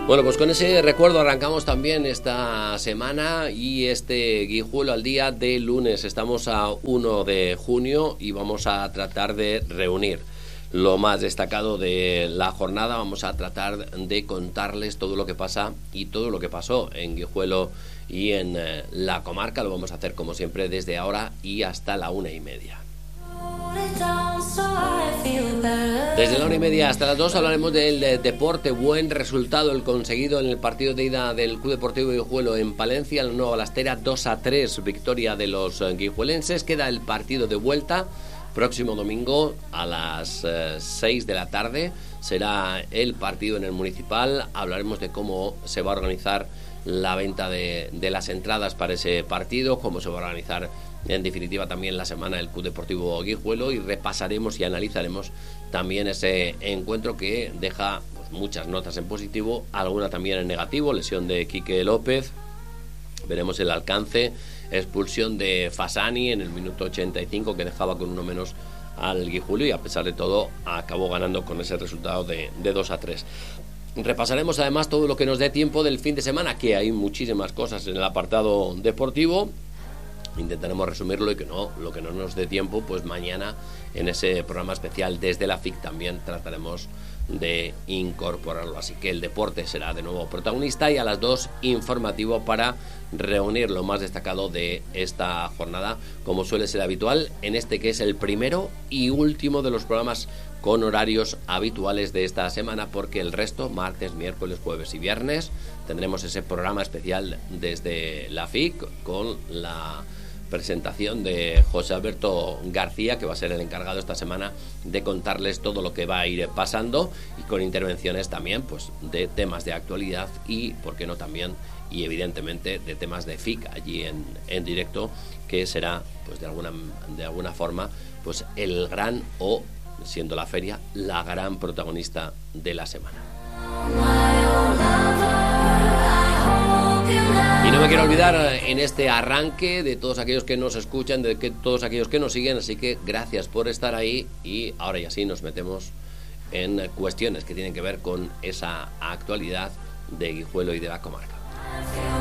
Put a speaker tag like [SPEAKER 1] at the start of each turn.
[SPEAKER 1] Bueno, pues con ese recuerdo arrancamos también esta semana y este Guijuelo al día de lunes. Estamos a 1 de junio y vamos a tratar de reunir lo más destacado de la jornada. Vamos a tratar de contarles todo lo que pasa y todo lo que pasó en Guijuelo y en la comarca. Lo vamos a hacer como siempre desde ahora y hasta la 1:30. Desde la 1:30 hasta las 2 hablaremos del deporte. Buen resultado el conseguido en el partido de ida del Club Deportivo Guijuelo en Palencia, la Nueva Balastera, 2-3, victoria de los guijuelenses. Queda el partido de vuelta, próximo domingo a las 6 de la tarde. Será el partido en el Municipal. Hablaremos de cómo se va a organizar la venta de las entradas para ese partido, cómo se va a organizar en definitiva también la semana del Club Deportivo Guijuelo, y repasaremos y analizaremos también ese encuentro que deja pues muchas notas en positivo, alguna también en negativo. Lesión de Quique López, veremos el alcance, expulsión de Fasani en el minuto 85 que dejaba con uno menos al Guijuelo, y a pesar de todo acabó ganando con ese resultado de 2-3. Repasaremos además todo lo que nos dé tiempo del fin de semana, que hay muchísimas cosas en el apartado deportivo. Intentaremos resumirlo y que no, lo que no nos dé tiempo, pues mañana en ese programa especial desde la FIC también trataremos de incorporarlo. Así que el deporte será de nuevo protagonista, y a las 2 informativo para reunir lo más destacado de esta jornada, como suele ser habitual en este que es el primero y último de los programas con horarios habituales de esta semana, porque el resto, martes, miércoles, jueves y viernes, tendremos ese programa especial desde la FIC con la presentación de José Alberto García, que va a ser el encargado esta semana de contarles todo lo que va a ir pasando, y con intervenciones también pues de temas de actualidad y, por qué no, también y evidentemente de temas de FIC allí en directo, que será pues de alguna forma pues el gran, o siendo la feria, la gran protagonista de la semana. Y no me quiero olvidar en este arranque de todos aquellos que nos escuchan, de todos aquellos que nos siguen, así que gracias por estar ahí, y ahora ya sí nos metemos en cuestiones que tienen que ver con esa actualidad de Guijuelo y de la comarca.